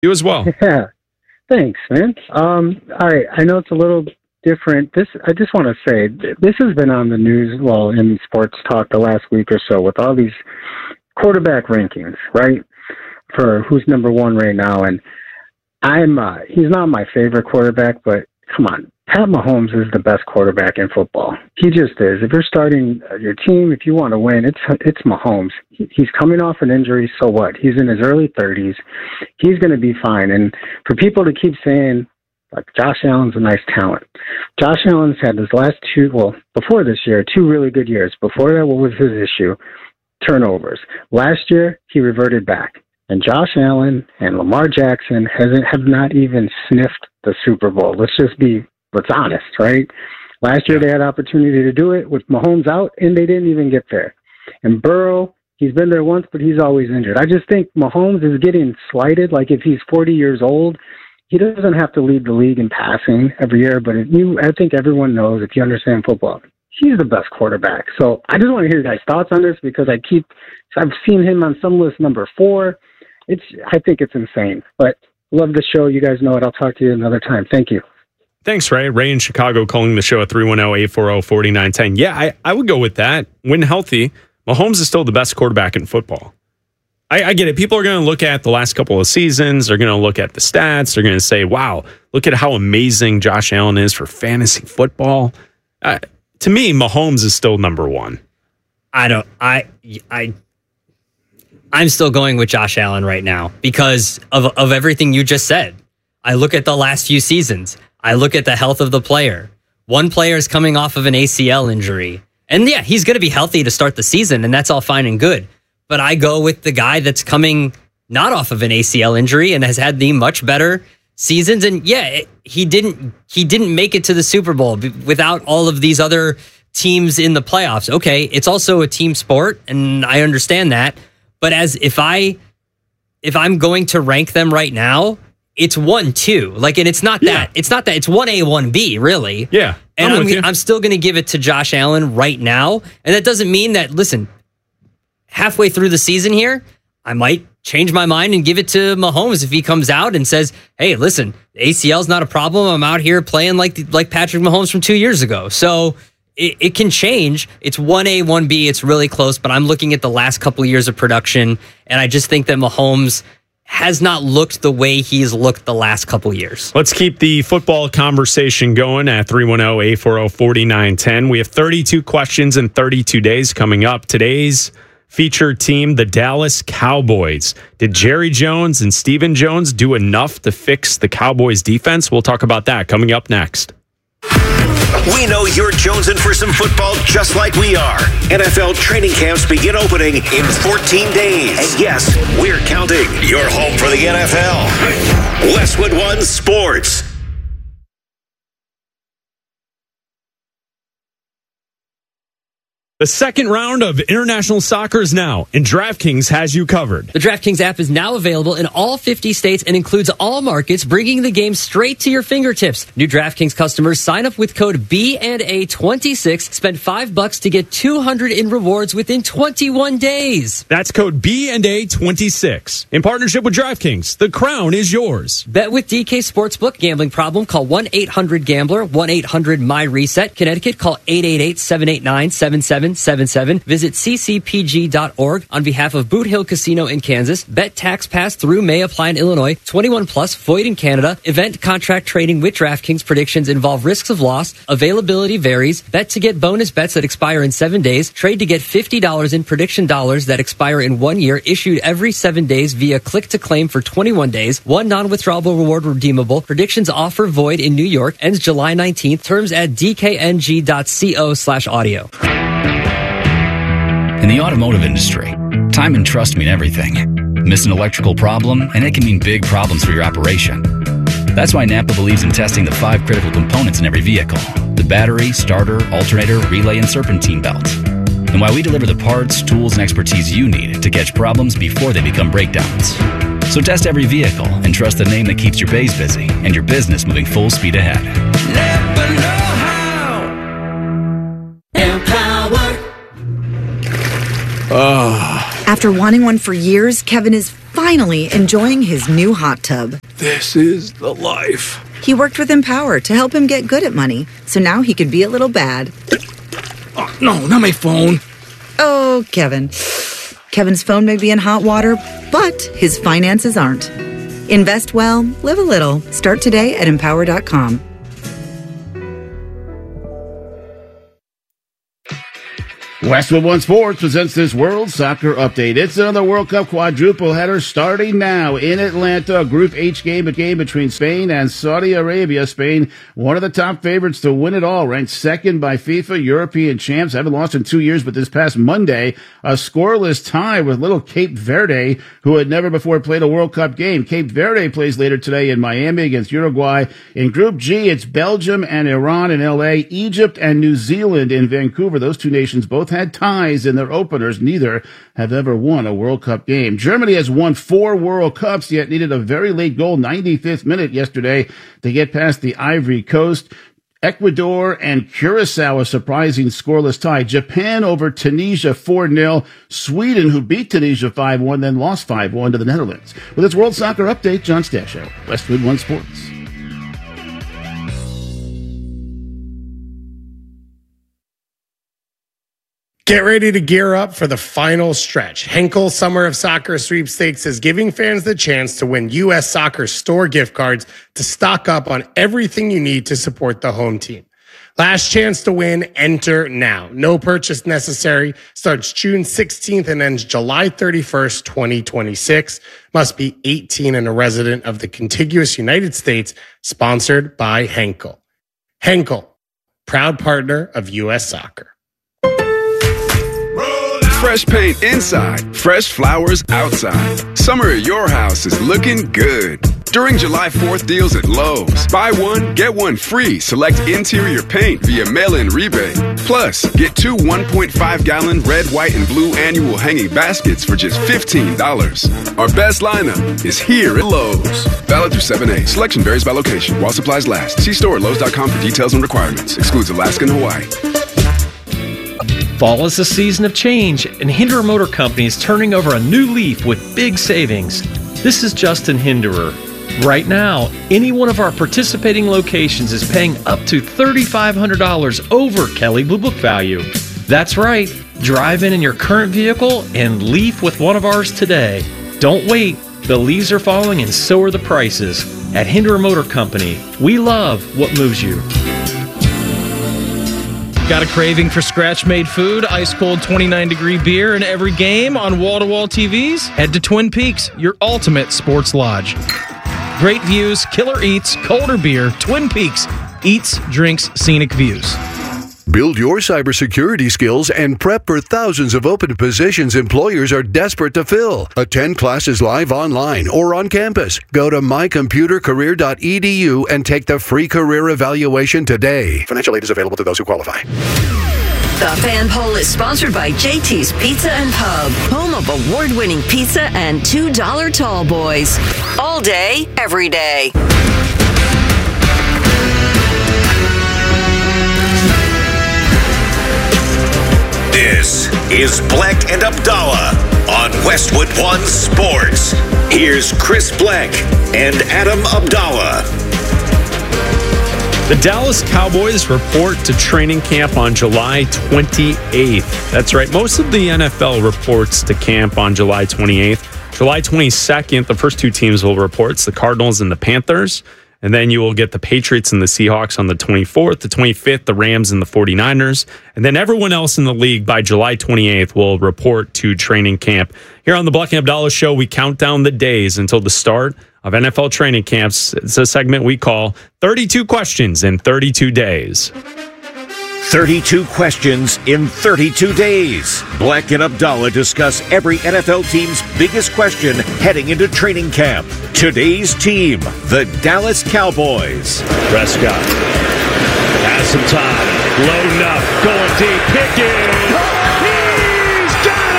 You as well. Yeah. Thanks, man. All right. I know it's a little different. I just want to say, this has been on the news, in sports talk the last week or so with all these quarterback rankings, right? For who's number one right now. And he's not my favorite quarterback, but come on. Pat Mahomes is the best quarterback in football. He just is. If you're starting your team, if you want to win, it's Mahomes. He's coming off an injury, so what? He's in his early 30s. He's going to be fine. And for people to keep saying, like, Josh Allen's a nice talent. Josh Allen's had his last before this year, 2 really good years. Before that, what was his issue? Turnovers. Last year, he reverted back. And Josh Allen and Lamar Jackson have not even sniffed the Super Bowl. Let's honest, right? Last year they had opportunity to do it with Mahomes out, and they didn't even get there. And Burrow, he's been there once, but he's always injured. I just think Mahomes is getting slighted. Like, if he's 40 years old, he doesn't have to lead the league in passing every year, but I think everyone knows, if you understand football, he's the best quarterback. So I just want to hear your guys' thoughts on this, because I've seen him on some list number 4. I think it's insane, but love the show. You guys know it. I'll talk to you another time. Thank you. Thanks, Ray. Ray in Chicago calling the show at 310-840-4910. Yeah, I would go with that. When healthy, Mahomes is still the best quarterback in football. I get it. People are going to look at the last couple of seasons. They're going to look at the stats. They're going to say, wow, look at how amazing Josh Allen is for fantasy football. To me, Mahomes is still number one. I'm still going with Josh Allen right now because of everything you just said. I look at the last few seasons. I look at the health of the player. One player is coming off of an ACL injury. And yeah, he's going to be healthy to start the season, and that's all fine and good. But I go with the guy that's coming not off of an ACL injury and has had the much better seasons. And yeah, he didn't make it to the Super Bowl without all of these other teams in the playoffs. Okay, it's also a team sport, and I understand that. But if I'm going to rank them right now, it's 1, 2. Like, and it's not that. It's not that. It's 1A, 1B, really. Yeah. And I'm still going to give it to Josh Allen right now. And that doesn't mean that, listen, halfway through the season here, I might change my mind and give it to Mahomes if he comes out and says, hey, listen, ACL's not a problem. I'm out here playing like Patrick Mahomes from 2 years ago. So it can change. It's 1A, 1B. It's really close, but I'm looking at the last couple of years of production, and I just think that Mahomes has not looked the way he's looked the last couple of years. Let's keep the football conversation going at 310-840-4910. We have 32 questions in 32 days coming up. Today's featured team, the Dallas Cowboys. Did Jerry Jones and Stephen Jones do enough to fix the Cowboys defense? We'll talk about that coming up next. We know you're jonesing for some football just like we are. NFL training camps begin opening in 14 days. And yes, we're counting. Your home for the NFL. Westwood One Sports. The second round of international soccer is now, and DraftKings has you covered. The DraftKings app is now available in all 50 states and includes all markets, bringing the game straight to your fingertips. New DraftKings customers sign up with code B&A26, spend $5 to get $200 in rewards within 21 days. That's code B&A26. In partnership with DraftKings, the crown is yours. Bet with DK Sportsbook. Gambling problem? Call 1-800-GAMBLER, 1-800-MY-RESET. Connecticut, call 888-789-7777. Visit ccpg.org on behalf of Boot Hill Casino in Kansas. Bet tax pass through may apply in Illinois. 21 plus, void in Canada. Event contract trading with DraftKings. Predictions involve risks of loss. Availability varies. Bet to get bonus bets that expire in 7 days. Trade to get $50 in prediction dollars that expire in 1 year. Issued every 7 days via click to claim for 21 days. One non-withdrawable reward redeemable. Predictions offer void in New York. Ends July 19th. Terms at dkng.co/audio. In the automotive industry, time and trust mean everything. Miss an electrical problem, and it can mean big problems for your operation. That's why Napa believes in testing the 5 critical components in every vehicle: the battery, starter, alternator, relay, and serpentine belt. And why we deliver the parts, tools, and expertise you need to catch problems before they become breakdowns. So test every vehicle and trust the name that keeps your bays busy and your business moving full speed ahead. Napa know-how. Empowered. After wanting one for years, Kevin is finally finally enjoying his new hot tub. This is the life. He worked with Empower to help him get good at money, so now he could be a little bad. Oh, no, not my phone. Oh, Kevin. Kevin's phone may be in hot water, but his finances aren't. Invest well, live a little. Start today at Empower.com. Westwood One Sports presents this World Soccer Update. It's another World Cup quadruple header starting now in Atlanta. A Group H game between Spain and Saudi Arabia. Spain, one of the top favorites to win it all, ranked second by FIFA. European champs, haven't lost in 2 years, but this past Monday, a scoreless tie with little Cape Verde, who had never before played a World Cup game. Cape Verde plays later today in Miami against Uruguay. In Group G, it's Belgium and Iran in LA, Egypt and New Zealand in Vancouver. Those two nations both had ties in their openers. Neither have ever won a World Cup game. Germany has won 4 World Cups, yet needed a very late goal, 95th minute yesterday, to get past the Ivory Coast. Ecuador and Curacao, a surprising scoreless tie. Japan over Tunisia 4-0. Sweden, who beat Tunisia 5-1, then lost 5-1 to the Netherlands. With its World Soccer Update, John Stashow, Westwood One Sports. Get ready to gear up for the final stretch. Henkel Summer of Soccer Sweepstakes is giving fans the chance to win U.S. Soccer store gift cards to stock up on everything you need to support the home team. Last chance to win, enter now. No purchase necessary. Starts June 16th and ends July 31st, 2026. Must be 18 and a resident of the contiguous United States. Sponsored by Henkel. Henkel, proud partner of U.S. Soccer. Fresh paint inside, fresh flowers outside. Summer at your house is looking good. During July 4th deals at Lowe's, buy one, get one free. Select interior paint via mail-in rebate. Plus, get 2 1.5-gallon red, white, and blue annual hanging baskets for just $15. Our best lineup is here at Lowe's. Valid through 7/8. Selection varies by location. While supplies last. See store at Lowe's.com for details and requirements. Excludes Alaska and Hawaii. Fall is a season of change, and Hinderer Motor Company is turning over a new leaf with big savings. This is Justin Hinderer. Right now, any one of our participating locations is paying up to $3,500 over Kelley Blue Book value. That's right. Drive in your current vehicle and leave with one of ours today. Don't wait. The leaves are falling and so are the prices. At Hinderer Motor Company, we love what moves you. Got a craving for scratch-made food, ice-cold 29-degree beer in every game on wall-to-wall TVs? Head to Twin Peaks, your ultimate sports lodge. Great views, killer eats, colder beer, Twin Peaks. Eats, drinks, scenic views. Build your cybersecurity skills and prep for thousands of open positions employers are desperate to fill. Attend classes live online or on campus. Go to mycomputercareer.edu and take the free career evaluation today. Financial aid is available to those who qualify. The Fan Poll is sponsored by JT's Pizza and Pub, home of award-winning pizza and $2 tall boys. All day, every day. This is Bleck and Abdallah on Westwood One Sports. Here's Chris Bleck and Adam Abdallah. The Dallas Cowboys report to training camp on July 28th. That's right. Most of the NFL reports to camp on July 28th. July 22nd, the first two teams will report. It's the Cardinals and the Panthers. And then you will get the Patriots and the Seahawks on the 24th. The 25th, the Rams and the 49ers. And then everyone else in the league by July 28th will report to training camp. Here on the Bleck and Abdallah Show, we count down the days until the start of NFL training camps. It's a segment we call 32 Questions in 32 Days. 32 questions in 32 days. Bleck and Abdallah discuss every NFL team's biggest question heading into training camp. Today's team, the Dallas Cowboys. Prescott has some time. Loading up, going deep, Pickens. He's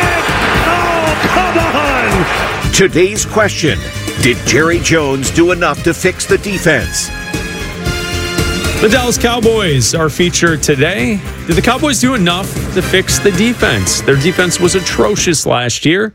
got it! Oh, come on! Today's question, did Jerry Jones do enough to fix the defense? The Dallas Cowboys are featured today. Did the Cowboys do enough to fix the defense? Their defense was atrocious last year.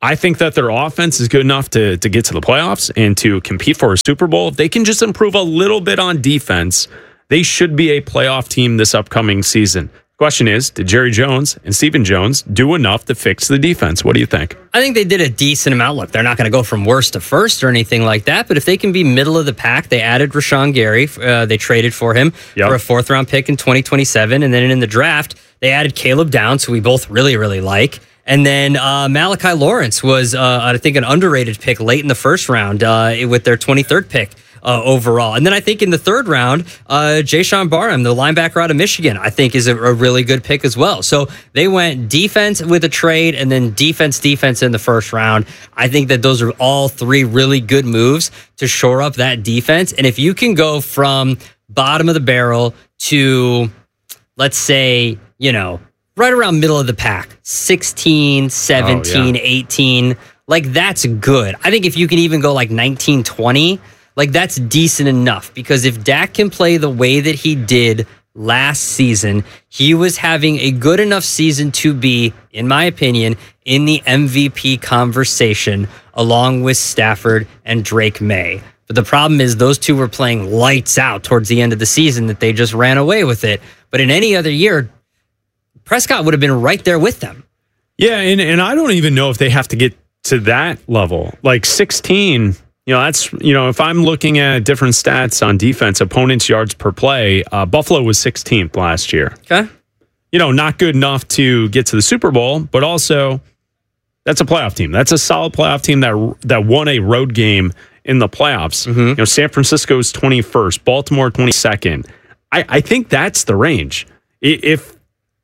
I think that their offense is good enough to get to the playoffs and to compete for a Super Bowl. If they can just improve a little bit on defense, they should be a playoff team this upcoming season. Question is, did Jerry Jones and Stephen Jones do enough to fix the defense? What do you think? I think they did a decent amount. Look, they're not going to go from worst to first or anything like that, but if they can be middle of the pack, they added Rashawn Gary. They traded for him for a 4th-round pick in 2027, and then in the draft, they added Caleb Downs, who we both really, really like. And then Malachi Lawrence was, I think, an underrated pick late in the first round with their 23rd pick. Overall. And then I think in the 3rd round, Jayshon Barham, the linebacker out of Michigan, I think is a really good pick as well. So they went defense with a trade and then defense in the 1st round. I think that those are all 3 really good moves to shore up that defense. And if you can go from bottom of the barrel to, let's say, right around middle of the pack, 16, 17, 18, like that's good. I think if you can even go like 19, 20, like that's decent enough, because if Dak can play the way that he did last season, he was having a good enough season to be, in my opinion, in the MVP conversation along with Stafford and Drake May. But the problem is those two were playing lights out towards the end of the season that they just ran away with it. But in any other year, Prescott would have been right there with them. Yeah, and I don't even know if they have to get to that level. Like 16... that's, if I'm looking at different stats on defense, opponents' yards per play, Buffalo was 16th last year. Okay. Not good enough to get to the Super Bowl, but also that's a playoff team. That's a solid playoff team that won a road game in the playoffs. Mm-hmm. San Francisco's 21st, Baltimore 22nd. I think that's the range. If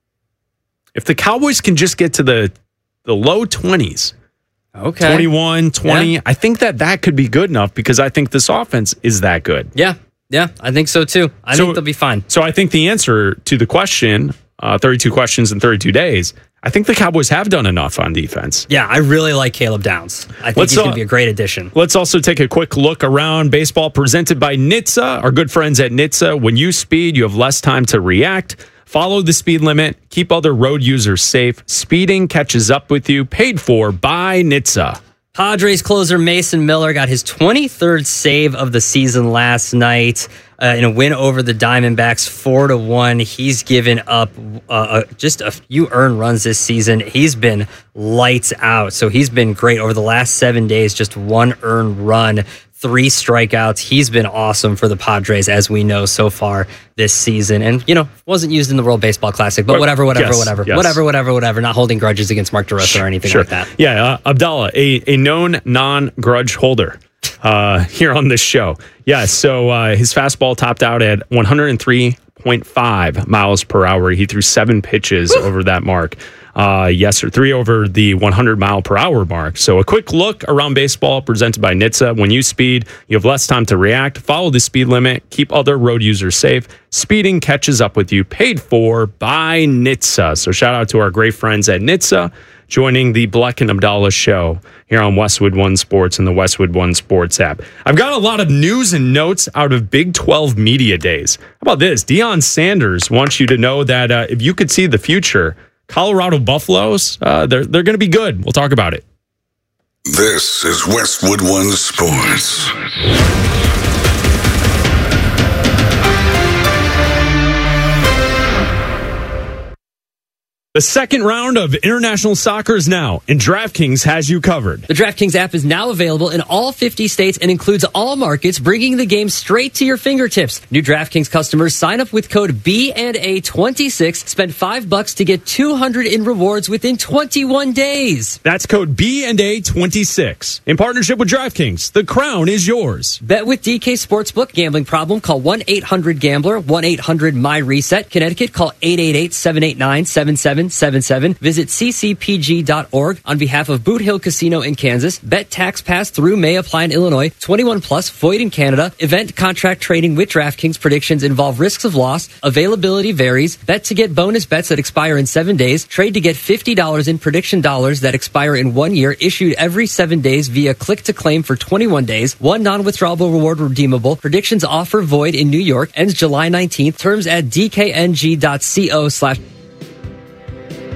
the Cowboys can just get to the low 20s, okay, 21, 20. Yeah. I think that could be good enough because I think this offense is that good. Yeah, I think so too. I think they'll be fine. So I think the answer to the question, 32 questions in 32 days, I think the Cowboys have done enough on defense. Yeah, I really like Caleb Downs. I think he's going to be a great addition. Let's also take a quick look around baseball presented by NHTSA, our good friends at NHTSA. When you speed, you have less time to react. Follow the speed limit. Keep other road users safe. Speeding catches up with you. Paid for by NHTSA. Padres closer Mason Miller got his 23rd save of the season last night in a win over the Diamondbacks 4-1. He's given up just a few earned runs this season. He's been lights out. So he's been great over the last 7 days. Just 1 earned run. 3 strikeouts. He's been awesome for the Padres, as we know so far this season. And, wasn't used in the World Baseball Classic, but whatever. Yes. Not holding grudges against Mark DeRosa or anything like that. Yeah, Abdallah, a known non-grudge holder here on this show. Yeah, so his fastball topped out at 103.5 miles per hour. He threw 7 pitches over that mark. Yes, or 3 over the 100 mile per hour mark. So a quick look around baseball presented by NHTSA. When you speed, you have less time to react. Follow the speed limit. Keep other road users safe. Speeding catches up with you. Paid for by NHTSA. So shout out to our great friends at NHTSA joining the Bleck and Abdallah show here on Westwood One Sports and the Westwood One Sports app. I've got a lot of news and notes out of Big 12 Media Days. How about this? Deion Sanders wants you to know that if you could see the future, Colorado Buffaloes, they're going to be good. We'll talk about it. This is Westwood One Sports. The second round of international soccer is now, and DraftKings has you covered. The DraftKings app is now available in all 50 states and includes all markets, bringing the game straight to your fingertips. New DraftKings customers sign up with code B&A26, spend $5 to get $200 in rewards within 21 days. That's code B&A26. In partnership with DraftKings, the crown is yours. Bet with DK Sportsbook. Gambling problem? Call 1-800-GAMBLER, 1-800-MY-RESET. Connecticut, call 888-789-7777. Visit ccpg.org on behalf of Boot Hill Casino in Kansas. Bet tax pass through may apply in Illinois. 21 plus, void in Canada. Event contract trading with DraftKings. Predictions involve risks of loss. Availability varies. Bet to get bonus bets that expire in 7 days. Trade to get $50 in prediction dollars that expire in 1 year. Issued every 7 days via click to claim for 21 days. One non-withdrawable reward redeemable. Predictions offer void in New York. Ends July 19th. Terms at dkng.co/.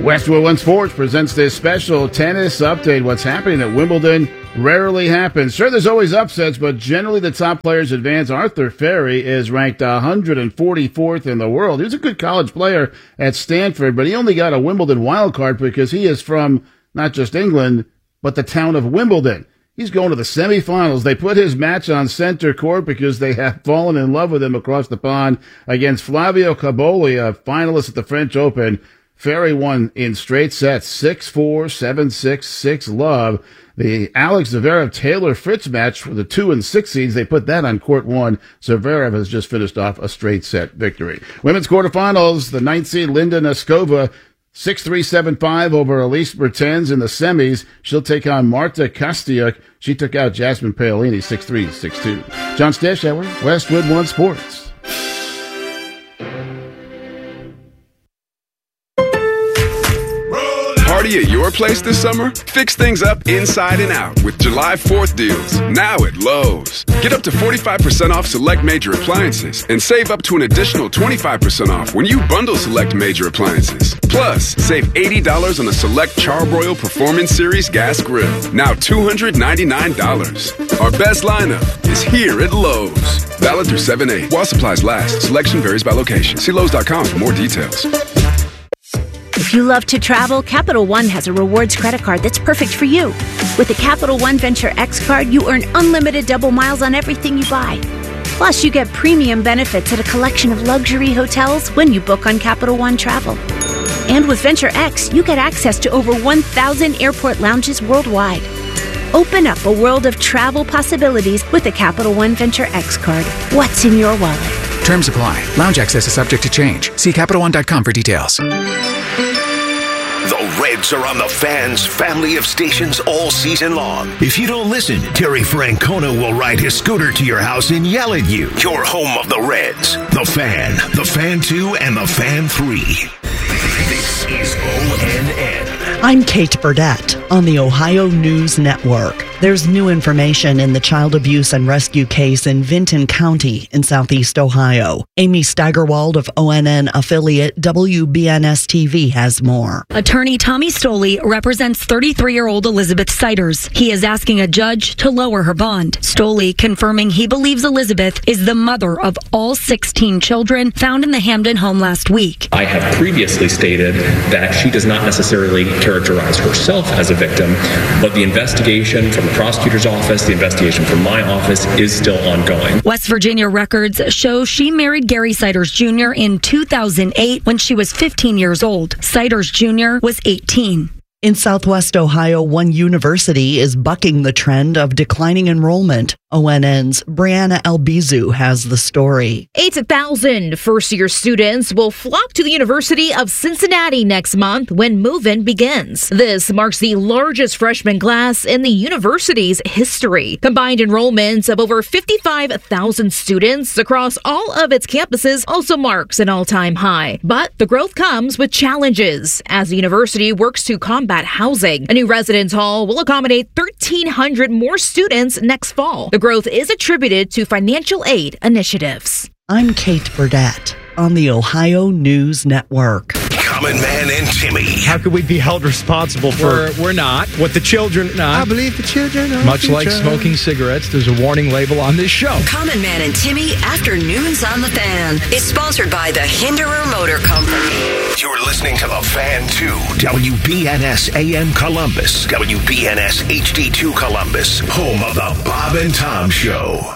Westwood One Sports presents this special tennis update. What's happening at Wimbledon rarely happens. Sure, there's always upsets, but generally the top players advance. Arthur Ferry is ranked 144th in the world. He was a good college player at Stanford, but he only got a Wimbledon wild card because he is from not just England, but the town of Wimbledon. He's going to the semifinals. They put his match on center court because they have fallen in love with him across the pond against Flavio Caboli, a finalist at the French Open. Ferry won in straight sets, 6-4, 7-6, 6-love. The Alex Zverev-Taylor Fritz match for the 2 and 6 seeds, they put that on court 1. Zverev has just finished off a straight set victory. Women's quarterfinals, the 9th seed Linda Neskova, 6-3, 7-5 over Elise Mertens in the semis. She'll take on Marta Kostyuk. She took out Jasmine Paolini, 6-3, 6-2. John Stashauer, Westwood One Sports. Party at your place this summer? Fix things up inside and out with July 4th deals, now at Lowe's. Get up to 45% off select major appliances and save up to an additional 25% off when you bundle select major appliances. Plus, save $80 on a select Charbroil Performance Series gas grill, now $299. Our best lineup is here at Lowe's. Valid through 7/8 while supplies last. Selection varies by location. See Lowe's.com for more details. If you love to travel, Capital One has a rewards credit card that's perfect for you. With the Capital One Venture X card, you earn unlimited double miles on everything you buy. Plus, you get premium benefits at a collection of luxury hotels when you book on Capital One Travel. And with Venture X, you get access to over 1,000 airport lounges worldwide. Open up a world of travel possibilities with the Capital One Venture X card. What's in your wallet? Terms apply. Lounge access is subject to change. See CapitalOne.com for details. The Reds are on the Fan's family of stations all season long. If you don't listen, Terry Francona will ride his scooter to your house and yell at you. Your home of the Reds. The Fan, the Fan 2, and the Fan 3. This is ONN. I'm Kate Burdett on the Ohio News Network. There's new information in the child abuse and rescue case in Vinton County in southeast Ohio. Amy Steigerwald of ONN affiliate WBNS-TV has more. Attorney Tommy Stoley represents 33-year-old Elizabeth Siders. He is asking a judge to lower her bond. Stoley confirming he believes Elizabeth is the mother of all 16 children found in the Hamden home last week. I have previously stated that she does not necessarily characterize herself as a victim, but the investigation from the prosecutor's office, the investigation from my office is still ongoing. West Virginia records show she married Gary Siders Jr. in 2008 when she was 15 years old. Siders Jr. was 18. In Southwest Ohio, one university is bucking the trend of declining enrollment. ONN's Brianna Albizu has the story. 8,000 first-year students will flock to the University of Cincinnati next month when move-in begins. This marks the largest freshman class in the university's history. Combined enrollments of over 55,000 students across all of its campuses also marks an all-time high. But the growth comes with challenges as the university works to combat housing. A new residence hall will accommodate 1,300 more students next fall. The growth is attributed to financial aid initiatives. I'm Kate Burdett on the Ohio News Network. Common Man and Timmy. How could we be held responsible for... We're not. What the children... Not. I believe the children are Much like future. smoking cigarettes, there's a warning label on this show. Common Man and Timmy Afternoons on the Fan is sponsored by the Hinderer Motor Company. You're listening to the Fan 2, WBNS AM Columbus, WBNS HD2 Columbus, home of the Bob and Tom Show.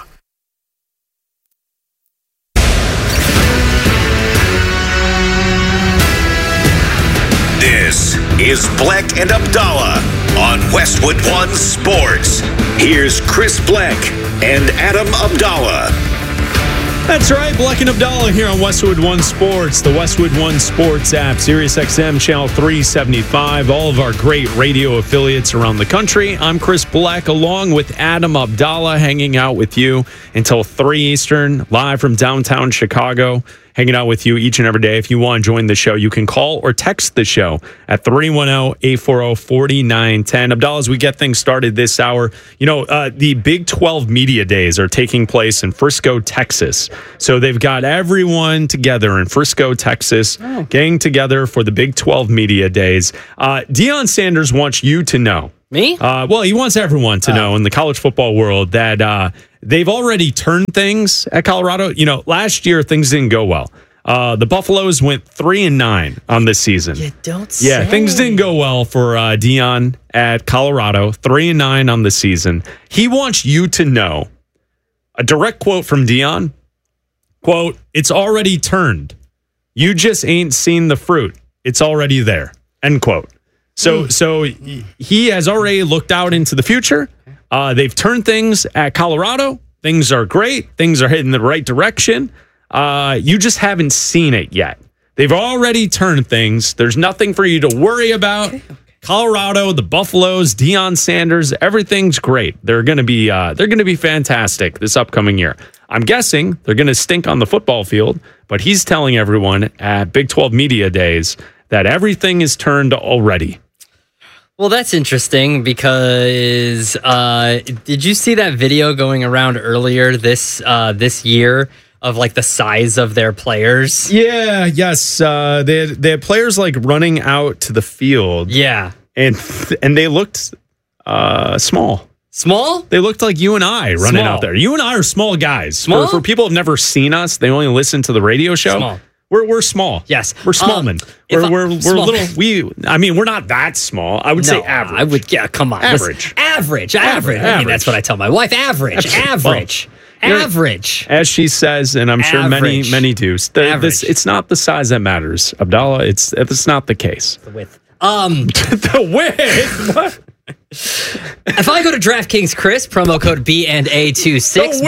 This is Black and Abdallah on Westwood One Sports. Here's Chris Black and Adam Abdallah. That's right, Black and Abdallah here on Westwood One Sports, the Westwood One Sports app, SiriusXM Channel 375, all of our great radio affiliates around the country. I'm Chris Black along with Adam Abdallah hanging out with you until 3 Eastern, live from downtown Chicago. hanging out with you each and every day. If you want to join the show, you can call or text the show at 310-840-4910. Abdallah, as we get things started this hour, the Big 12 Media Days are taking place in Frisco, Texas. So they've got everyone together in Frisco, Texas, getting together for the Big 12 Media Days. Deion Sanders wants you to know. Me? Well, he wants everyone to know in the college football world that they've already turned things at Colorado. Last year, things didn't go well. The Buffaloes went 3-9 on this season. You don't say. Yeah, things didn't go well for Deion at Colorado. 3-9 on the season. He wants you to know, a direct quote from Deion, quote, "It's already turned. You just ain't seen the fruit. It's already there." End quote. So he has already looked out into the future. They've turned things at Colorado. Things are great. Things are heading in the right direction. You just haven't seen it yet. They've already turned things. There's nothing for you to worry about. Colorado, the Buffaloes, Deion Sanders, everything's great. They're going to be fantastic this upcoming year. I'm guessing they're going to stink on the football field, but he's telling everyone at Big 12 Media Days that everything is turned already. Well, that's interesting because did you see that video going around earlier this year of like the size of their players? Yeah, yes. They had players like running out to the field. Yeah. And they looked small. Small? They looked like you and I running out there. You and I are small guys. Small? For people who have never seen us, they only listen to the radio show. Small. We're small. Yes. We're small men. We're small. little. We're not that small. I would say average. Come on. Average. Average. I mean, that's what I tell my wife. Average. Average. As she says, and I'm sure many do. It's not the size that matters, Abdallah. It's not the case. The width. The width? What? If I go to DraftKings, Chris, promo code BNA26,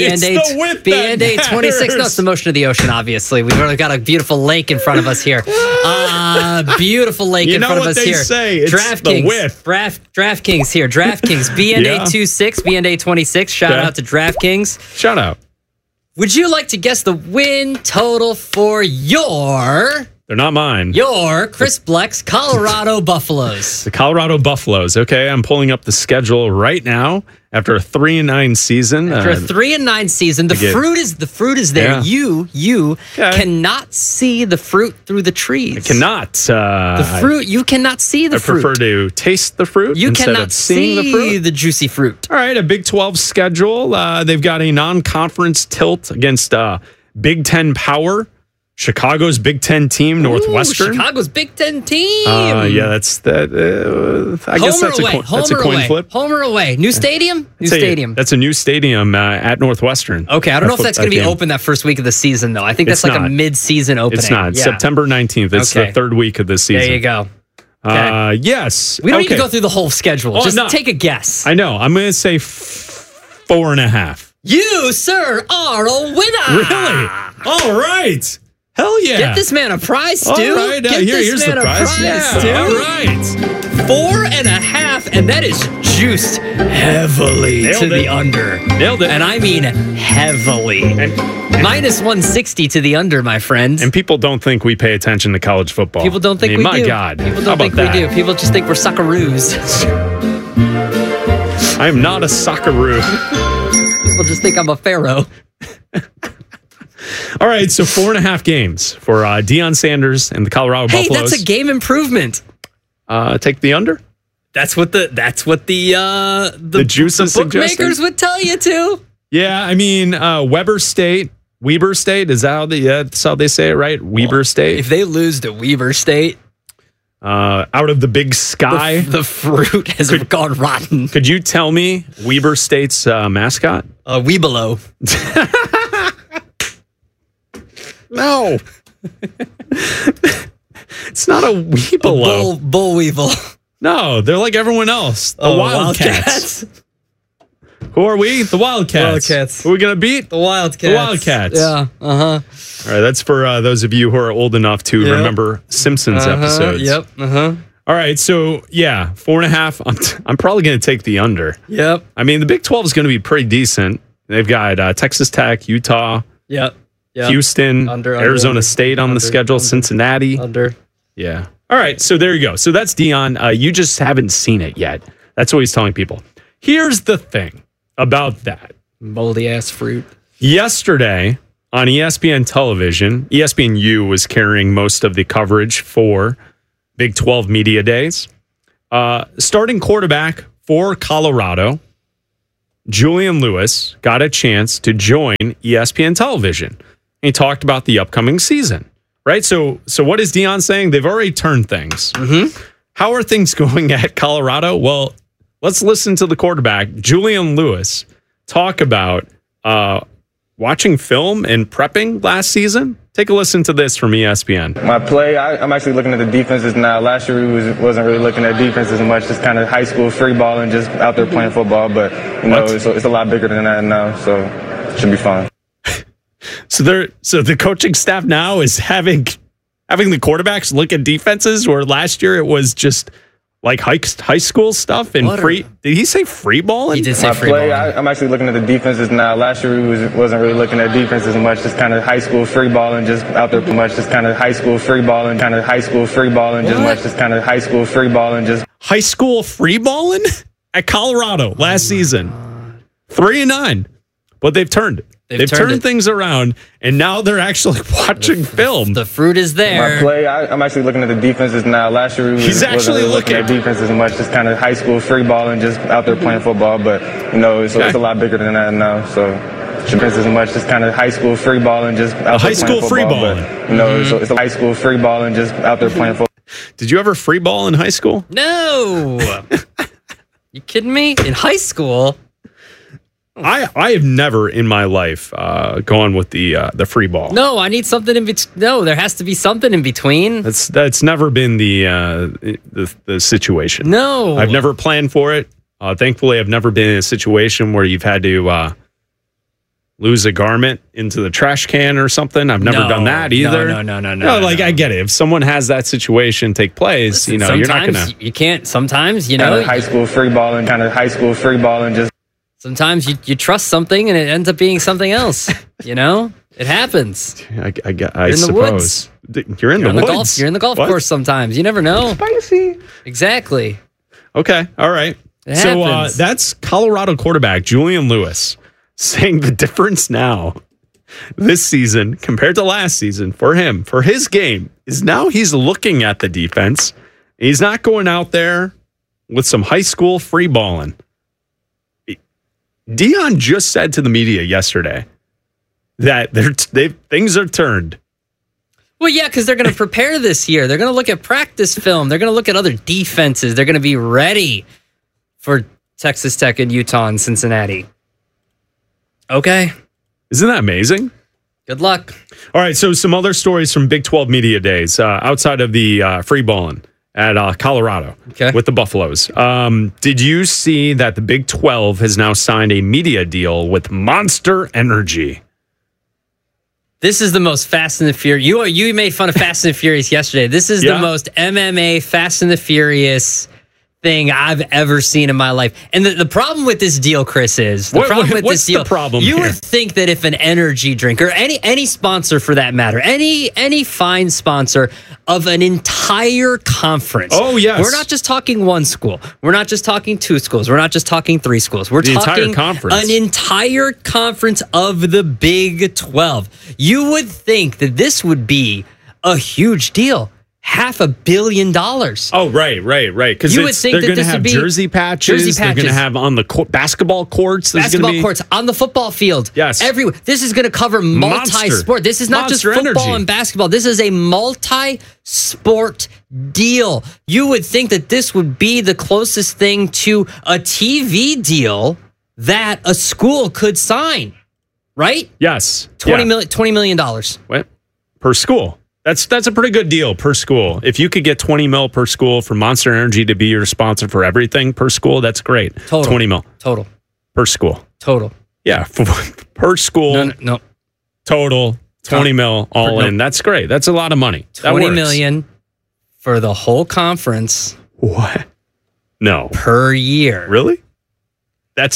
BNA26. No, it's the motion of the ocean, obviously. We've really got a beautiful lake in front of us here. Beautiful lake in front of us here. Say. It's DraftKings, the width. DraftKings here. DraftKings, BNA26, BNA26. Shout out to DraftKings. Shout out. Would you like to guess the win total for your... They're not mine. Your Chris Bleck's Colorado Buffaloes. The Colorado Buffaloes. Okay, I'm pulling up the schedule right now after a 3-9 season. After a 3-9 season, the fruit is there. Yeah. You cannot see the fruit through the trees. I cannot. The fruit, you cannot see the fruit. I prefer to taste the fruit instead of seeing the fruit. The juicy fruit. All right, a Big 12 schedule. They've got a non-conference tilt against Big 10 power. Chicago's Big Ten team, Northwestern. Chicago's Big Ten team. Yeah, that's that. I guess that's a coin flip. Home or away? New stadium? New stadium. That's a new stadium at Northwestern. Okay, I don't know if that's going to be open that first week of the season, though. I think that's like a mid-season opening. It's not. Yeah. September 19th. It's the third week of the season. There you go. Okay. Yes. We don't need to go through the whole schedule. Just take a guess. I know. I'm going to say 4.5. You, sir, are a winner. Really? All right. Hell yeah. Get this man a prize, Stu. All right. Here's the prize. Stu. All right. 4.5, and that is juiced heavily to the under. Nailed it. And I mean heavily. Minus 160 to the under, my friend. And people don't think we pay attention to college football. People don't think we do. My God. People don't think we do. People just think we're socceroos. I am not a socceroo. People just think I'm a pharaoh. All right, so 4.5 games for Deion Sanders and the Colorado Buffaloes. Hey, that's a game improvement. Take the under. That's what the juice is bookmakers would tell you to. Yeah, I mean Weber State, is that that's how they say it, right? Weber State. If they lose to Weber State, out of the Big Sky, the fruit has gone rotten. Could you tell me Weber State's mascot? Weebelo. No. It's not a Weebelo. Bull Weevil. No, they're like everyone else. The Wildcats. Who are we? The Wildcats. Who are we going to beat? The Wildcats. The Wildcats. Yeah. All right, that's for those of you who are old enough to remember Simpsons episodes. Yep. All right, so 4.5. I'm probably going to take the under. Yep. I mean, the Big 12 is going to be pretty decent. They've got Texas Tech, Utah. Yep. Yeah. Houston, Under, Arizona State on the schedule, Cincinnati. Under. Yeah. All right. So there you go. So that's Dion. You just haven't seen it yet. That's what he's telling people. Here's the thing about that. Moldy ass fruit. Yesterday on ESPN television, ESPNU was carrying most of the coverage for Big 12 Media Days. Starting quarterback for Colorado, Julian Lewis, got a chance to join ESPN television. He talked about the upcoming season, right? So what is Dion saying? They've already turned things. Mm-hmm. How are things going at Colorado? Well, let's listen to the quarterback, Julian Lewis, talk about watching film and prepping last season. Take a listen to this from ESPN. My play, I'm actually looking at the defenses now. Last year we wasn't really looking at defenses as much, just kind of high school free ball and just out there playing football. But, you know, it's a lot bigger than that now, so it should be fun. So the coaching staff now is having the quarterbacks look at defenses, where last year it was just like high school stuff and free. Did he say free balling? He did say free balling. balling. I'm actually looking at the defenses now. Last year we wasn't really looking at defenses as much, just kind of high school free ball and just out there much, just kind of high school free ball and kind of high school free ball and just much, just kind of high school free ball and just high school free balling at Colorado last season. 3-9, but they've turned it. They've turned things around, and now they're actually watching film. The fruit is there. My play, I'm actually looking at the defenses now. Last year we wasn't really looking at defenses as much, just kind of high school free ball and just out there playing football. But, you know, it's a lot bigger than that now. So defenses as much, just kind of high school free ball and just out there playing football. Free ball. But, you know, it's a high school free ball and just out there playing football. Did you ever free ball in high school? No. You kidding me? In high school? I have never in my life gone with the free ball. No, I need something in between. No, there has to be something in between. That's never been the situation. No, I've never planned for it. Thankfully, I've never been in a situation where you've had to lose a garment into the trash can or something. I've never done that either. No. Like I get it. If someone has that situation take place, listen, you're not gonna. You can't. Sometimes high school free ball and kind of high school free ball and just. Sometimes you trust something and it ends up being something else. It happens. I suppose. You're in the woods. You're in the golf course sometimes. You never know. Spicy. Exactly. Okay. All right. So that's Colorado quarterback Julian Lewis saying the difference now this season compared to last season for him, for his game, is now he's looking at the defense. He's not going out there with some high school free balling. Dion just said to the media yesterday that things are turned. Well, yeah, because they're going to prepare this year. They're going to look at practice film. They're going to look at other defenses. They're going to be ready for Texas Tech and Utah and Cincinnati. Okay. Isn't that amazing? Good luck. All right, so some other stories from Big 12 Media Days outside of the free balling at Colorado with the Buffaloes. Did you see that the Big 12 has now signed a media deal with Monster Energy? This is the most Fast and the Furious. You made fun of Fast and the Furious yesterday. This is the most MMA Fast and the Furious thing I've ever seen in my life. And the problem with this deal, Chris, is what's the problem you here? would think that if an energy drink or any sponsor for that matter, any fine sponsor of an entire conference. Oh, yes. We're not just talking one school. We're not just talking two schools. We're not just talking three schools. We're talking an entire conference of the Big 12. You would think that this would be a huge deal. $500 million. Oh, right. Because you would think they're that going to this have would be jersey patches. They're going to have on the basketball courts. Basketball courts on the football field. Yes. Everywhere. This is going to cover multi-sport. This is not just football and basketball. This is a multi-sport deal. You would think that this would be the closest thing to a TV deal that a school could sign, right? Yes. $20 million. What? Per school. That's a pretty good deal per school. If you could get $20 million per school for Monster Energy to be your sponsor for everything per school, that's great. Total. $20 million. Total. Per school. Total. Yeah. Per school. No. Total. $20 million all in. That's great. That's a lot of money. $20 million for the whole conference. What? No. Per year. Really? That's it?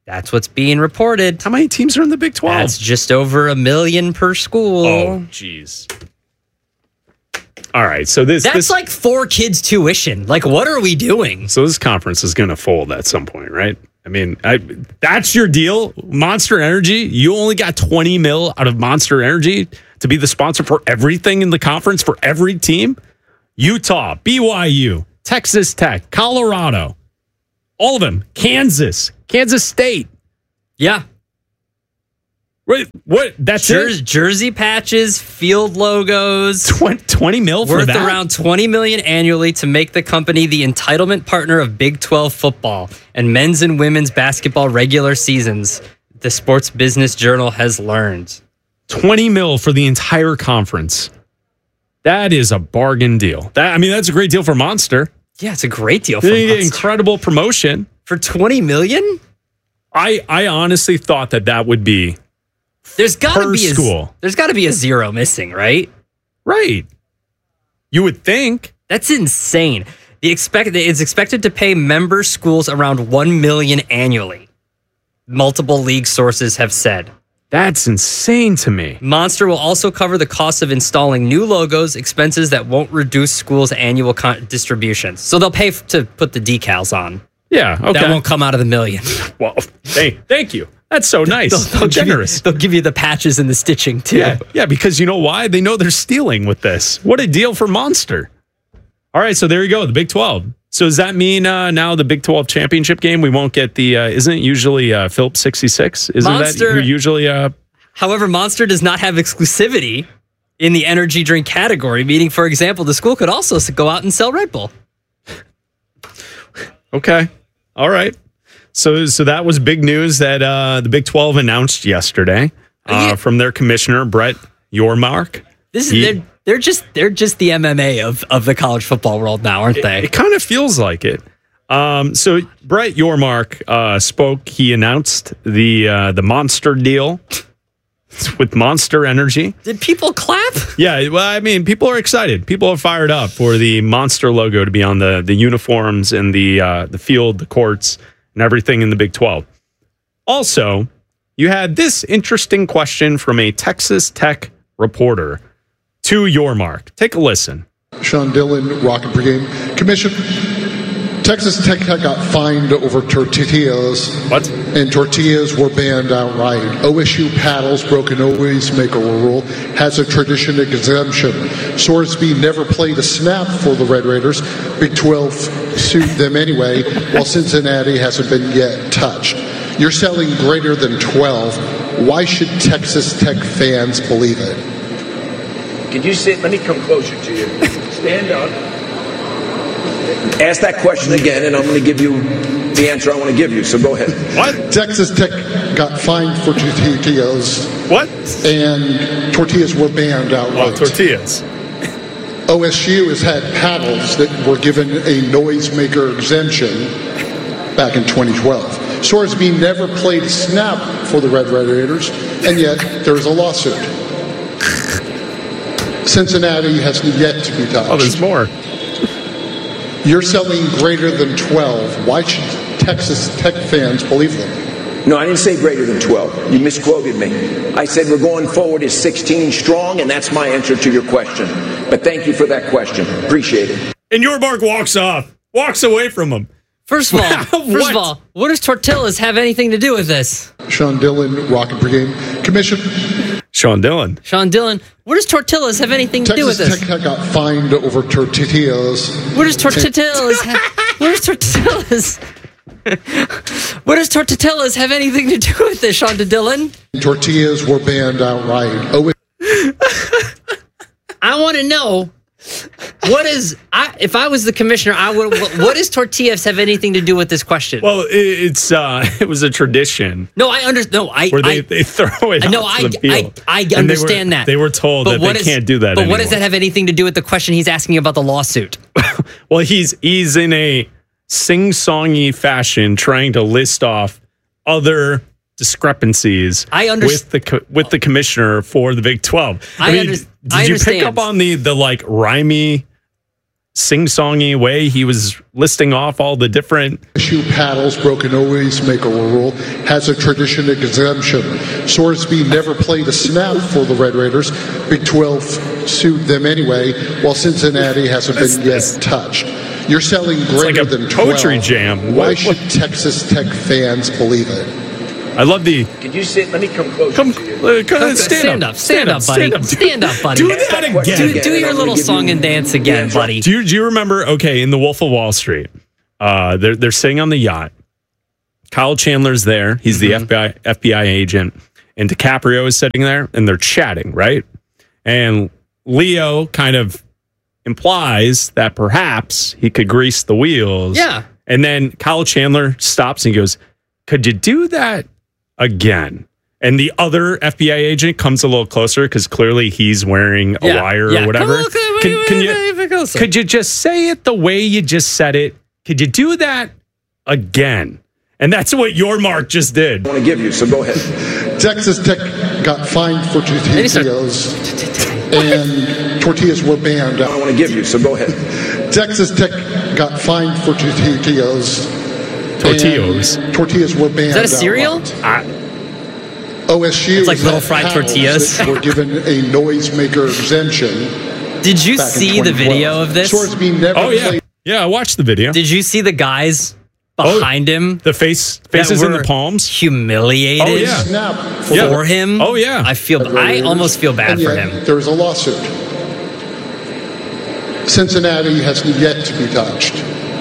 That's what's being reported. How many teams are in the Big 12? That's just over 1 million per school. Oh, jeez. All right, so that's like 4 kids' tuition. Like, what are we doing? So this conference is going to fold at some point, right? I mean, that's your deal? Monster Energy? You only got $20 million out of Monster Energy to be the sponsor for everything in the conference, for every team? Utah, BYU, Texas Tech, Colorado, all of them. Kansas State. Yeah. Wait, what? That's it? Jersey patches, field logos. 20 mil for worth that? Around $20 million annually to make the company the entitlement partner of Big 12 football and men's and women's basketball regular seasons. The Sports Business Journal has learned. 20 mil for the entire conference. That is a bargain deal. That's a great deal for Monster. Yeah, it's a great deal for Monster. Incredible promotion. For $20 million? I honestly thought that would be there's got to be school. There's got to be a zero missing, right? Right. You would think. That's insane. It's expected to pay member schools around $1 million annually. Multiple league sources have said. That's insane to me. Monster will also cover the cost of installing new logos, expenses that won't reduce schools' annual distributions. So they'll pay to put the decals on. Yeah, okay. That won't come out of the million. Well, thank you. That's so nice. They'll generous. They'll give you the patches and the stitching, too. Yeah, because you know why? They know they're stealing with this. What a deal for Monster. All right, so there you go, the Big 12. So does that mean now the Big 12 championship game, we won't get the, isn't it usually Phillips 66? Isn't Monster, that usually... However, Monster does not have exclusivity in the energy drink category, meaning, for example, the school could also go out and sell Red Bull. Okay. All right. So that was big news that the Big 12 announced yesterday from their commissioner, Brett Yormark. They're just the MMA of the college football world now, aren't they? It kind of feels like it. So Brett Yormark spoke. He announced the Monster deal with Monster Energy. Did people clap? Yeah, well, I mean, people are excited. People are fired up for the Monster logo to be on the uniforms and the field, the courts, and everything in the Big 12. Also, you had this interesting question from a Texas Tech reporter to Yormark. Take a listen. Sean Dillon, Rocket Pregame. Commission, Texas Tech got fined over tortillas. What? And tortillas were banned outright. OSU paddles broke an always maker rule, has a tradition exemption. Sorsby never played a snap for the Red Raiders. Big 12 sued them anyway, while Cincinnati hasn't been yet touched. You're selling greater than 12. Why should Texas Tech fans believe it? Can you sit? Let me come closer to you. Stand up. Ask that question again, and I'm going to give you the answer I want to give you. So go ahead. What? Texas Tech got fined for tortillas. What? And tortillas were banned outright. Oh, tortillas. OSU has had paddles that were given a noisemaker exemption back in 2012. Sorsby never played a snap for the Red Raiders, and yet there's a lawsuit. Cincinnati has yet to be touched. Oh, there's more. You're selling greater than 12. Why should Texas Tech fans believe them? No, I didn't say greater than 12. You misquoted me. I said we're going forward as 16 strong, and that's my answer to your question. But thank you for that question. Appreciate it. And Yormark walks away from him. First of all, what does tortillas have anything to do with this? Sean Dillon, Rocket Pregame. Commission. Sean Dillon, what does tortillas have anything to do with this? Texas Tech got fined over tortillas. What does tortillas What does tortillas have anything to do with this, Sean Dillon? Tortillas were banned outright. I want to know if I was the commissioner, what does tortillas have anything to do with this question? Well, it was a tradition. No, I understand. Where they throw it. No, the field. I understand that. They were told that they can't do that. But what does that have anything to do with the question he's asking about the lawsuit? Well, he's in a sing-songy fashion trying to list off other discrepancies with the commissioner for the Big 12. Did you pick up on the like rhymey sing-songy way he was listing off all the different OSU paddles broken always make a rule, has a tradition exemption. Sorsby never played a snap for the Red Raiders. Big 12 sued them anyway, while Cincinnati hasn't been yet touched. You're selling greater than 12. Poetry jam. Why should Texas Tech fans believe it? I love the... Could you sit? Let me come closer to you. Stand up, buddy. Stand up, buddy. Do that again. Do your little song and dance again, buddy. Do you remember, in the Wolf of Wall Street, they're sitting on the yacht. Kyle Chandler's there. He's the FBI agent. And DiCaprio is sitting there, and they're chatting, right? And Leo kind of implies that perhaps he could grease the wheels. Yeah. And then Kyle Chandler stops and goes, could you do that again? And the other FBI agent comes a little closer because clearly he's wearing a wire or whatever. Could you just say it the way you just said it? Could you do that again? And that's what your Mark just did. I want to give you, so go ahead. Texas Tech got fined for tortillas, and tortillas were banned. I want to give you, so go ahead. Texas Tech got fined for tortillas. Tortillas were banned. Is that a cereal? OSU. It's like little fried tortillas. Were given a noisemaker exemption. Did you see the video of this? Yeah, I watched the video. Did you see the guys behind him? The faces in the palms? Humiliated for him? Oh, yeah. I almost feel bad for him. There is a lawsuit. Cincinnati has yet to be touched.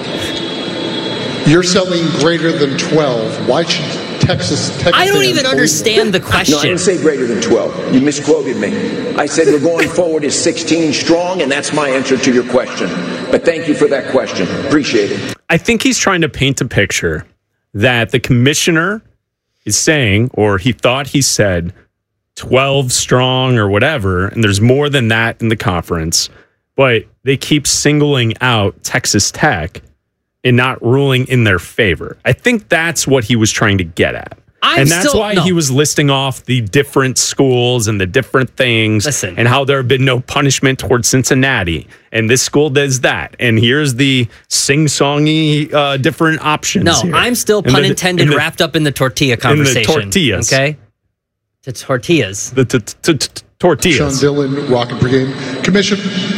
You're selling greater than 12. Why should Texas Tech? I don't even understand the question. No, I didn't say greater than 12. You misquoted me. I said we're going forward as 16 strong, and that's my answer to your question. But thank you for that question. Appreciate it. I think he's trying to paint a picture that the commissioner is saying, or he thought he said 12 strong or whatever, and there's more than that in the conference, but they keep singling out Texas Tech and not ruling in their favor. I think that's what he was trying to get at. And that's why he was listing off the different schools and the different things and how there have been no punishment towards Cincinnati. And this school does that. And here's the sing-songy different options. No, here. I'm still, pun intended, wrapped up in the tortilla conversation. In the tortillas. Okay? The tortillas. The tortillas. Sean Dillon, Rocket Brigade. Commission,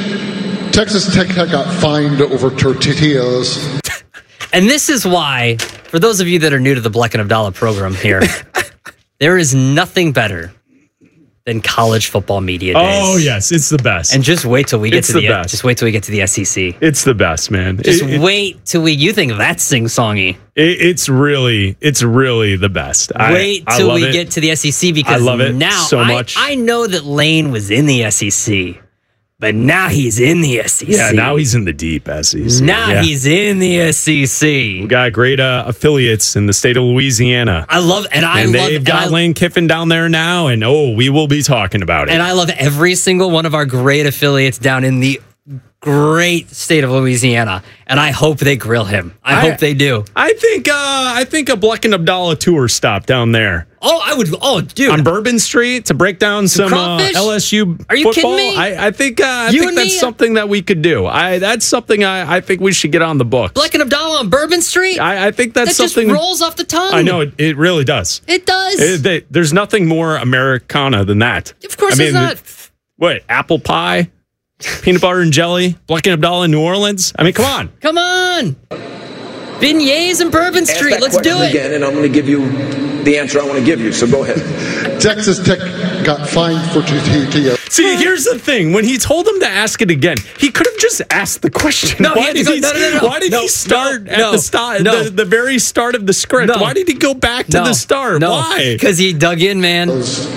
Texas Tech got fined over tortillas. And this is why, for those of you that are new to the Bleck and Abdallah program here, there is nothing better than college football media days. Oh yes, it's the best. And just wait till we get to the SEC. It's the best, man. Wait till you think that's sing-songy. It's really the best. Wait till we get to the SEC because I love it now so much. I know that Lane was in the SEC. But now he's in the SEC. Yeah, now he's in the deep SEC. Now he's in the SEC. We got great affiliates in the state of Louisiana. They've got Lane Kiffin down there now, and we will be talking about it. And I love every single one of our great affiliates down in the great state of Louisiana, and I hope they grill him. I hope they do. I think a Bleck and Abdallah tour stop down there. Dude, on Bourbon Street to break down some LSU football. Are you kidding me? I think that's something that we could do. That's something I think we should get on the books. Bleck and Abdallah on Bourbon Street. I think that's something just rolls off the tongue. I know it really does. It does. There's nothing more Americana than that. Of course, there's not. What, apple pie? Peanut butter and jelly, Bleck and Abdallah in New Orleans. I mean, come on. Come on. Beignets and Bourbon Street. Let's do it. Again, and I'm going to give you the answer I want to give you, so go ahead. Texas Tech got fined for tortillas. See, here's the thing. When he told him to ask it again, he could have just asked the question. No, why did he start at the very start of the script? No. Why did he go back to the start? No. Why? Because he dug in, man.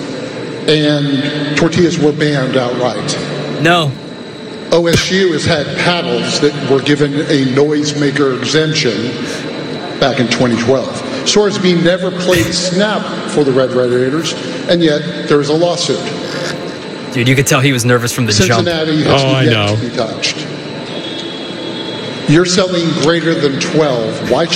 And tortillas were banned outright. No. OSU has had paddles that were given a noisemaker exemption back in 2012. Sorsby never played snap for the Red Raiders, and yet there is a lawsuit. Dude, you could tell he was nervous from the jump. Cincinnati has yet to be touched. You're selling greater than 12. Why should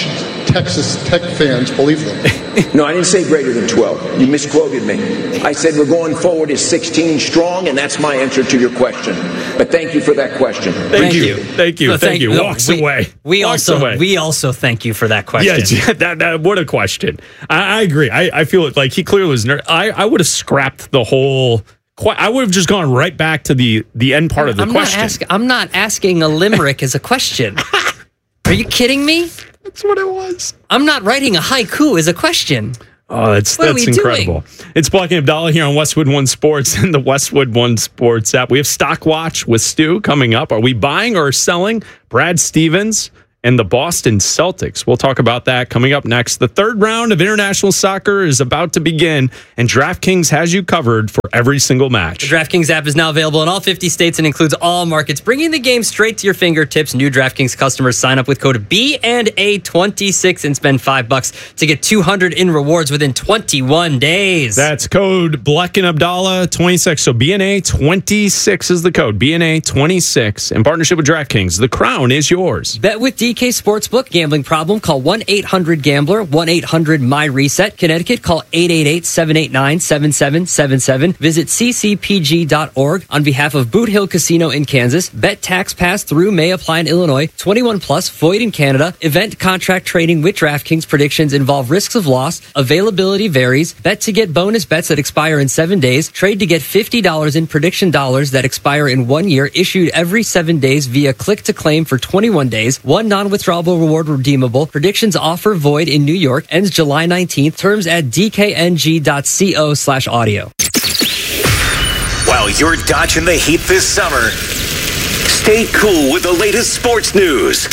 Texas Tech fans believe them. No, I didn't say greater than 12. You misquoted me. I said we're going forward as 16 strong, and that's my answer to your question. But thank you for that question. Thank you. Walks away. We also thank you for that question. Yeah, what a question. I agree. I feel it like he clearly was nervous. I would have scrapped the whole. I would have just gone right back to the end part of the question. I'm not asking a limerick as a question. Are you kidding me? That's what it was. I'm not writing a haiku as a question. Oh, that's incredible. Doing? It's Black and Abdallah here on Westwood One Sports and the Westwood One Sports app. We have Stock Watch with Stu coming up. Are we buying or selling Brad Stevens and the Boston Celtics? We'll talk about that coming up next. The third round of international soccer is about to begin, and DraftKings has you covered for every single match. The DraftKings app is now available in all 50 states and includes all markets, bringing the game straight to your fingertips. New DraftKings customers sign up with code BNA26 and spend $5 to get $200 in rewards within 21 days. That's code Black and Abdallah 26. So BNA26 is the code. BNA26 in partnership with DraftKings. The crown is yours. Bet with DK Sportsbook. Gambling problem? Call 1-800-GAMBLER. 1-800-MY-RESET. Connecticut. Call 888-789-7777. Visit ccpg.org on behalf of Boot Hill Casino in Kansas. Bet tax pass through may apply in Illinois. 21 plus, void in Canada. Event contract trading with DraftKings. Predictions involve risks of loss. Availability varies. Bet to get bonus bets that expire in 7 days. Trade to get $50 in prediction dollars that expire in 1 year. Issued every 7 days via click to claim for 21 days. One non-withdrawable reward redeemable. Predictions offer void in New York. Ends July 19th. Terms at dkng.co/audio. While you're dodging the heat this summer, stay cool with the latest sports news.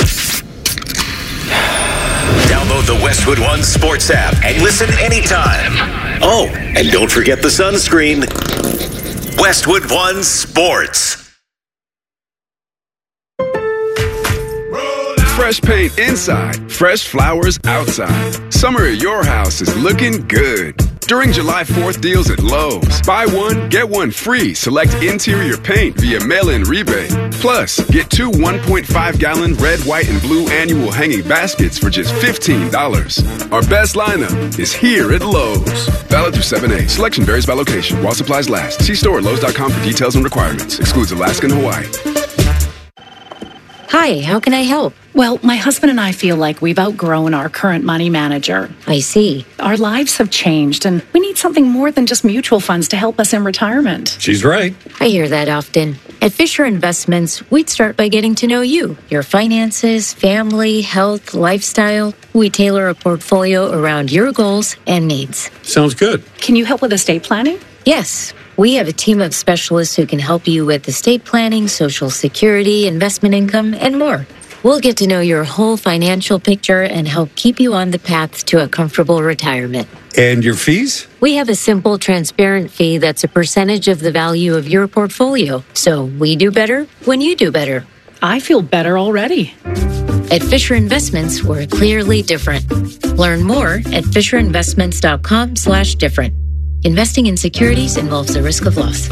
Download the Westwood One Sports app and listen anytime. Oh, and don't forget the sunscreen. Westwood One Sports. Fresh paint inside, fresh flowers outside. Summer at your house is looking good. During July 4th deals at Lowe's, buy one, get one free. Select interior paint via mail-in rebate. Plus, get 2 1.5-gallon red, white, and blue annual hanging baskets for just $15. Our best lineup is here at Lowe's. Valid through 7/8. Selection varies by location. While supplies last. See store at Lowe's.com for details and requirements. Excludes Alaska and Hawaii. Hi, how can I help? Well, my husband and I feel like we've outgrown our current money manager. I see. Our lives have changed, and we need something more than just mutual funds to help us in retirement. She's right. I hear that often. At Fisher Investments, we'd start by getting to know you, your finances, family, health, lifestyle. We tailor a portfolio around your goals and needs. Sounds good. Can you help with estate planning? Yes. We have a team of specialists who can help you with estate planning, Social Security, investment income, and more. We'll get to know your whole financial picture and help keep you on the path to a comfortable retirement. And your fees? We have a simple, transparent fee that's a percentage of the value of your portfolio. So we do better when you do better. I feel better already. At Fisher Investments, we're clearly different. Learn more at FisherInvestments.com/different. Investing in securities involves a risk of loss.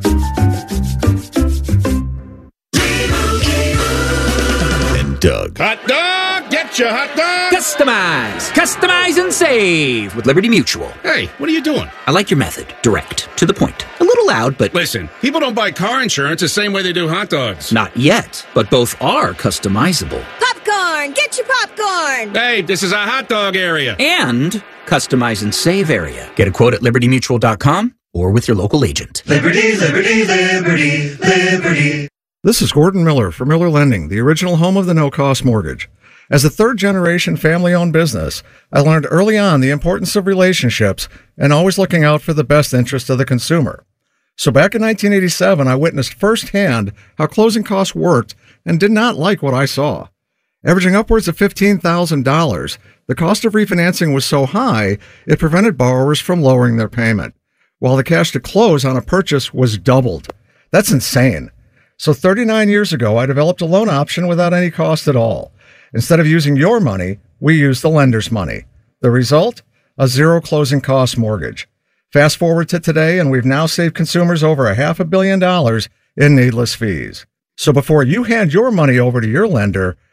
And Doug. Hot dog! Get your hot dog! Customize and save with Liberty Mutual. Hey, what are you doing? I like your method. Direct, to the point. A little loud, but... Listen, people don't buy car insurance the same way they do hot dogs. Not yet, but both are customizable. Popcorn! Get your popcorn! Hey, this is a hot dog area. And customize and save area. Get a quote at libertymutual.com or with your local agent. Liberty, liberty, liberty, liberty. This is Gordon Miller for Miller Lending, the original home of the no-cost mortgage. As a third-generation family-owned business, I learned early on the importance of relationships and always looking out for the best interest of the consumer. So back in 1987, I witnessed firsthand how closing costs worked and did not like what I saw. Averaging upwards of $15,000, the cost of refinancing was so high, it prevented borrowers from lowering their payment, while the cash to close on a purchase was doubled. That's insane. So 39 years ago, I developed a loan option without any cost at all. Instead of using your money, we used the lender's money. The result? A zero closing cost mortgage. Fast forward to today, and we've now saved consumers over $500 million in needless fees. So before you hand your money over to your lender,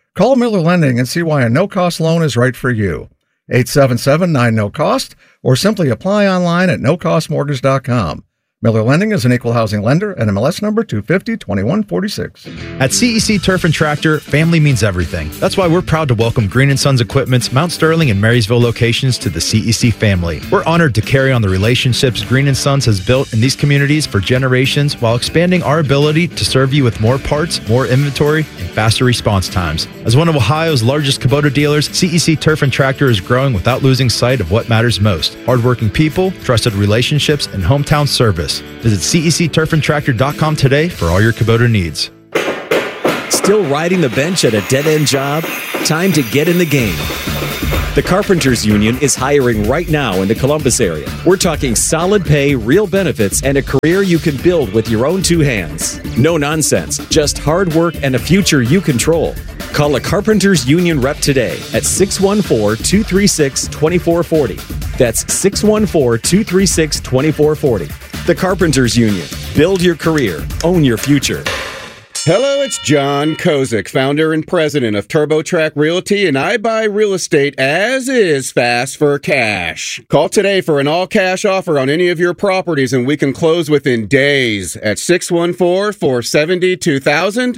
Call Miller Lending and see why a no-cost loan is right for you. 877-9-NO-COST or simply apply online at nocostmortgage.com. Miller Lending is an equal housing lender and MLS number 250-2146. At CEC Turf and Tractor, family means everything. That's why we're proud to welcome Green & Sons Equipment's Mount Sterling and Marysville locations to the CEC family. We're honored to carry on the relationships Green & Sons has built in these communities for generations while expanding our ability to serve you with more parts, more inventory, and faster response times. As one of Ohio's largest Kubota dealers, CEC Turf and Tractor is growing without losing sight of what matters most: hardworking people, trusted relationships, and hometown service. Visit CECTurfandTractor.com today for all your Kubota needs. Still riding the bench at a dead-end job? Time to get in the game. The Carpenters Union is hiring right now in the Columbus area. We're talking solid pay, real benefits, and a career you can build with your own two hands. No nonsense, just hard work and a future you control. Call a Carpenters Union rep today at 614-236-2440. That's 614-236-2440. The Carpenters Union. Build your career. Own your future. Hello, it's John Kozik, founder and president of TurboTrack Realty, and I buy real estate as is, fast for cash. Call today for an all-cash offer on any of your properties, and we can close within days at 614-470-2000,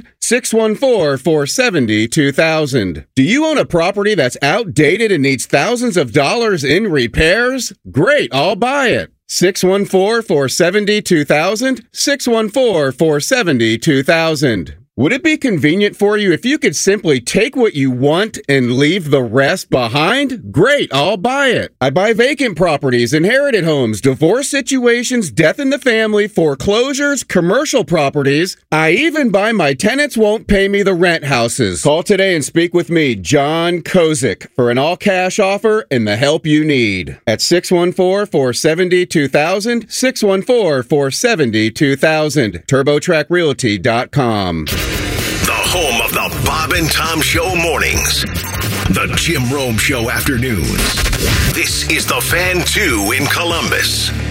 614-470-2000. Do you own a property that's outdated and needs thousands of dollars in repairs? Great, I'll buy it. 614-470-2000, 614-470-2000. Would it be convenient for you if you could simply take what you want and leave the rest behind? Great, I'll buy it. I buy vacant properties, inherited homes, divorce situations, death in the family, foreclosures, commercial properties. I even buy my tenants won't pay me the rent houses. Call today and speak with me, John Kozik, for an all-cash offer and the help you need. At 614-470-2000, 614-470-2000, TurboTrackRealty.com. The home of the Bob and Tom Show mornings. The Jim Rome Show afternoons. This is the Fan 2 in Columbus.